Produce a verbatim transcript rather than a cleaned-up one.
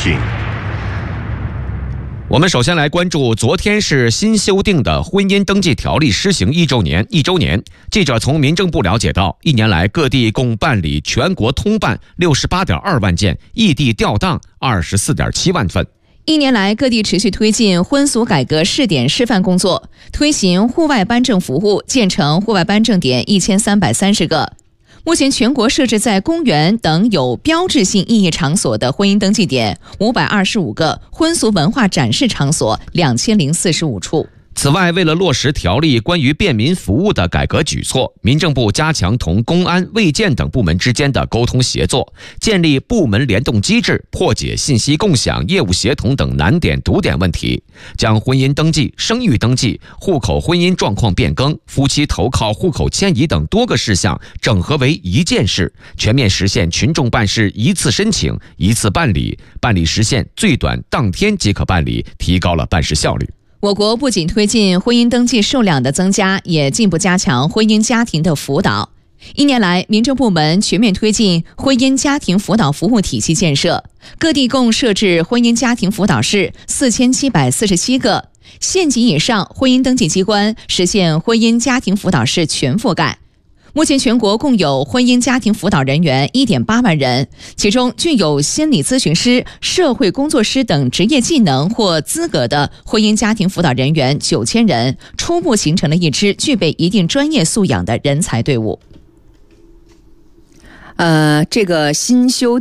讯。 我们首先来关注，昨天是新修订的婚姻登记条例施行一周年。一周年，记者从民政部了解到，一年来各地共办理全国通办六十八点二万件，异地调档二十四点七万份。 一年来，各地持续推进婚俗改革试点示范工作，推行户外颁证服务，建成户外颁证点一千三百三十个。目前全国设置在公园等有标志性意义场所的婚姻登记点五百二十五个，婚俗文化展示场所两千零四十五处。 此外，为了落实条例关于便民服务的改革举措，民政部加强同公安、卫健等部门之间的沟通协作，建立部门联动机制，破解信息共享、业务协同等难点堵点问题，将婚姻登记、生育登记、户口婚姻状况变更、夫妻投靠户口迁移等多个事项整合为一件事，全面实现群众办事一次申请、一次办理，办理时限最短当天即可办理，提高了办事效率。 我国不仅推进婚姻登记数量的增加，也进一步加强婚姻家庭的辅导。一年来，民政部门全面推进婚姻家庭辅导服务体系建设，各地共设置婚姻家庭辅导室四千七百四十七个，县级以上婚姻登记机关实现婚姻家庭辅导室全覆盖。目前全国共有婚姻家庭辅导人员 一点八万人，其中具有心理咨询师、社会工作师等职业技能或资格的婚姻家庭辅导人员九千人，初步形成了一支具备一定专业素养的人才队伍。 呃，这个新修